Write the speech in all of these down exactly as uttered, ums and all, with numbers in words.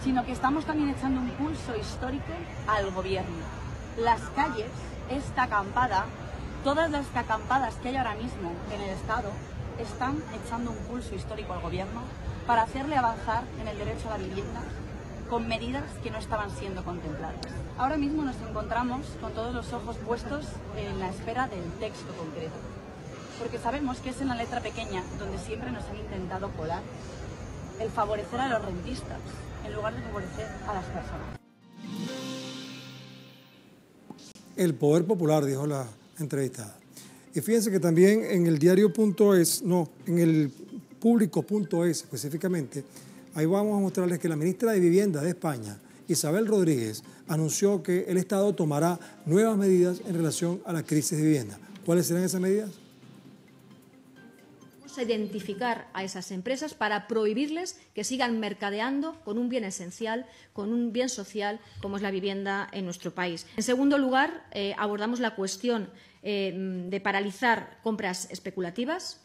sino que estamos también echando un pulso histórico al gobierno. Las calles, esta acampada, todas las acampadas que hay ahora mismo en el Estado, están echando un pulso histórico al gobierno para hacerle avanzar en el derecho a la vivienda con medidas que no estaban siendo contempladas. Ahora mismo nos encontramos con todos los ojos puestos en la espera del texto concreto, porque sabemos que es en la letra pequeña donde siempre nos han intentado colar el favorecer a los rentistas en lugar de favorecer a las personas. El poder popular, dijo la entrevistada. Y fíjense que también en el diario punto es, no, en el público punto es específicamente, ahí vamos a mostrarles que la ministra de Vivienda de España, Isabel Rodríguez, anunció que el Estado tomará nuevas medidas en relación a la crisis de vivienda. ¿Cuáles serán esas medidas? Vamos a identificar a esas empresas para prohibirles que sigan mercadeando con un bien esencial, con un bien social como es la vivienda en nuestro país. En segundo lugar, eh, abordamos la cuestión eh, de paralizar compras especulativas.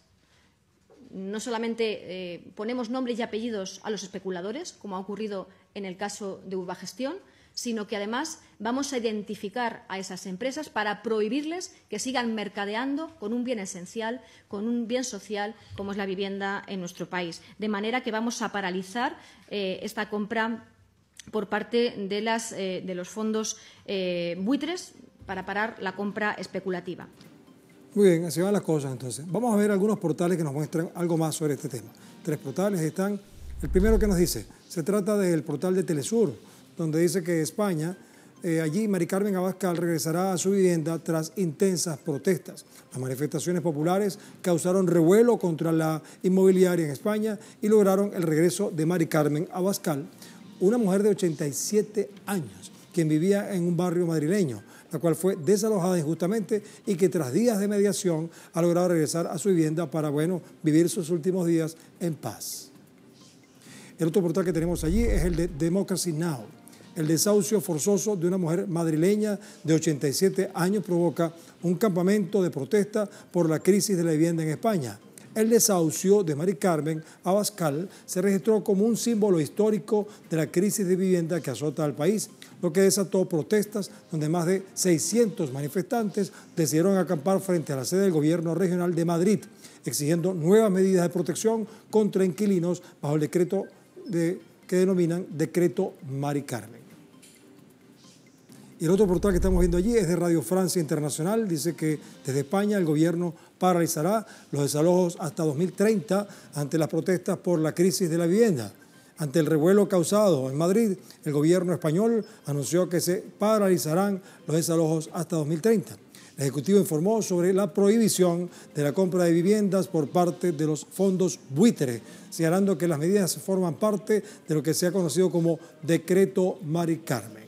No solamente eh, ponemos nombres y apellidos a los especuladores, como ha ocurrido en el caso de Urbagestión, sino que además vamos a identificar a esas empresas para prohibirles que sigan mercadeando con un bien esencial, con un bien social como es la vivienda en nuestro país. De manera que vamos a paralizar eh, esta compra por parte de, las, eh, de los fondos eh, buitres para parar la compra especulativa. Muy bien, así van las cosas entonces. Vamos a ver algunos portales que nos muestran algo más sobre este tema. Tres portales están. El primero que nos dice, se trata del portal de Telesur, donde dice que España, eh, allí Mari Carmen Abascal regresará a su vivienda tras intensas protestas. Las manifestaciones populares causaron revuelo contra la inmobiliaria en España y lograron el regreso de Mari Carmen Abascal, una mujer de ochenta y siete años, quien vivía en un barrio madrileño, la cual fue desalojada injustamente y que tras días de mediación ha logrado regresar a su vivienda para, bueno, vivir sus últimos días en paz. El otro portal que tenemos allí es el de Democracy Now! El desahucio forzoso de una mujer madrileña de ochenta y siete años provoca un campamento de protesta por la crisis de la vivienda en España. El desahucio de Mari Carmen Abascal se registró como un símbolo histórico de la crisis de vivienda que azota al país, lo que desató protestas donde más de seiscientos manifestantes decidieron acampar frente a la sede del gobierno regional de Madrid, exigiendo nuevas medidas de protección contra inquilinos bajo el decreto de, que denominan Decreto Mari Carmen. Y el otro portal que estamos viendo allí es de Radio Francia Internacional. Dice que desde España el gobierno paralizará los desalojos hasta dos mil treinta ante las protestas por la crisis de la vivienda. Ante el revuelo causado en Madrid, el gobierno español anunció que se paralizarán los desalojos hasta dos mil treinta. El Ejecutivo informó sobre la prohibición de la compra de viviendas por parte de los fondos buitre, señalando que las medidas forman parte de lo que se ha conocido como Decreto Mari Carmen.